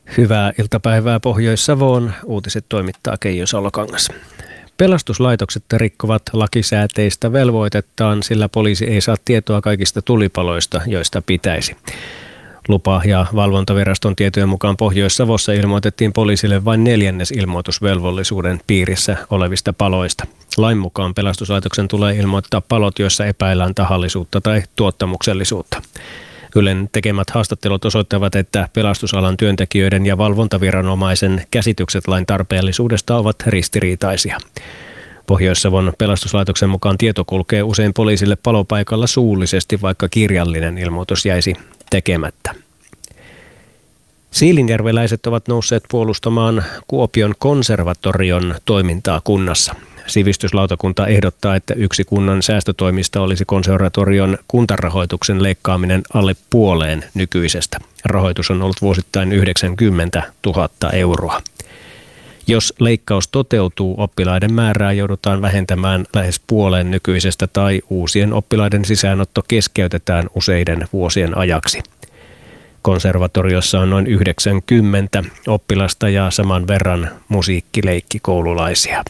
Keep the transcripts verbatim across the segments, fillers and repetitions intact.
Hyvää iltapäivää Pohjois-Savoon. Uutiset toimittaa Keijo Salokangas. Pelastuslaitokset rikkovat lakisääteistä velvoitettaan, sillä poliisi ei saa tietoa kaikista tulipaloista, joista pitäisi. Lupa- ja valvontaviraston tietojen mukaan Pohjois-Savossa ilmoitettiin poliisille vain neljännes ilmoitusvelvollisuuden piirissä olevista paloista. Lain mukaan pelastuslaitoksen tulee ilmoittaa palot, joissa epäillään tahallisuutta tai tuottamuksellisuutta. Ylen tekemät haastattelut osoittavat, että pelastusalan työntekijöiden ja valvontaviranomaisen käsitykset lain tarpeellisuudesta ovat ristiriitaisia. Pohjois-Savon pelastuslaitoksen mukaan tieto kulkee usein poliisille palopaikalla suullisesti, vaikka kirjallinen ilmoitus jäisi tekemättä. Siilinjärveläiset ovat nousseet puolustamaan Kuopion konservatorion toimintaa kunnassa. Sivistyslautakunta ehdottaa, että yksi kunnan säästötoimista olisi konservatorion kuntarahoituksen leikkaaminen alle puoleen nykyisestä. Rahoitus on ollut vuosittain yhdeksänkymmentätuhatta euroa. Jos leikkaus toteutuu, oppilaiden määrää joudutaan vähentämään lähes puoleen nykyisestä tai uusien oppilaiden sisäänotto keskeytetään useiden vuosien ajaksi. Konservatoriossa on noin yhdeksänkymmentä oppilasta ja saman verran musiikkileikkikoululaisia.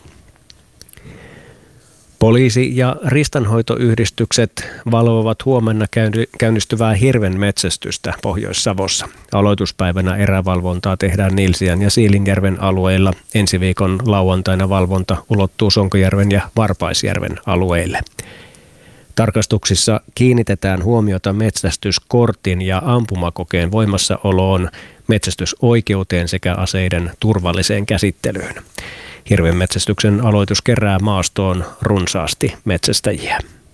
Poliisi- ja ristanhoitoyhdistykset valvovat huomenna käynnistyvää hirven metsästystä Pohjois-Savossa. Aloituspäivänä erävalvontaa tehdään Nilsiän ja Siilinjärven alueilla. Ensi viikon lauantaina valvonta ulottuu Sonkojärven ja Varpaisjärven alueille. Tarkastuksissa kiinnitetään huomiota metsästyskortin ja ampumakokeen voimassaoloon, metsästysoikeuteen sekä aseiden turvalliseen käsittelyyn. Hirvenmetsästyksen aloitus kerää maastoon runsaasti metsästäjiä.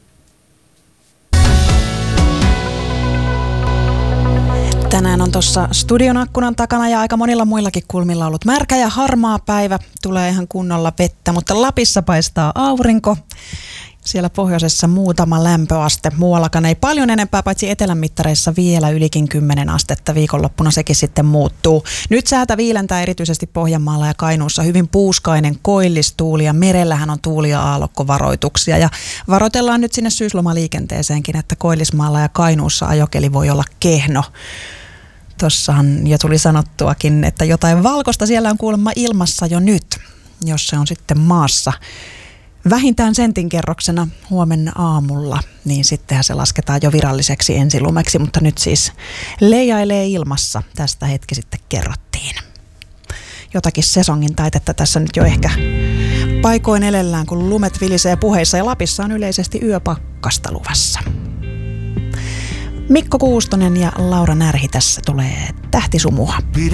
Tänään on tuossa studion akkunan takana ja aika monilla muillakin kulmilla ollut märkä ja harmaa päivä. Tulee ihan kunnolla vettä, mutta Lapissa paistaa aurinko. Siellä pohjoisessa muutama lämpöaste. Muuallakaan ei paljon enempää, paitsi etelän mittareissa vielä ylikin kymmenen astetta. Viikonloppuna sekin sitten muuttuu. Nyt säätä viilentää erityisesti Pohjanmaalla ja Kainuussa hyvin puuskainen koillistuuli ja merellähän on tuuli- ja aallokkovaroituksia. Ja varoitellaan nyt sinne syyslomaliikenteeseenkin, että Koillismaalla ja Kainuussa ajokeli voi olla kehno. Tuossahan jo tuli sanottuakin, että jotain valkoista siellä on kuulemma ilmassa jo nyt, jos se on sitten maassa. Vähintään sentin kerroksena huomenna aamulla, niin sittenhän se lasketaan jo viralliseksi ensilumeksi, mutta nyt siis leijailee ilmassa. Tästä hetki sitten kerrottiin. Jotakin sesongin taitetta tässä nyt jo ehkä paikoin elellään, kun lumet vilisee puheissa ja Lapissa on yleisesti yöpakkasta luvassa. Mikko Kuustonen ja Laura Närhi tässä tulee Tähtisumua.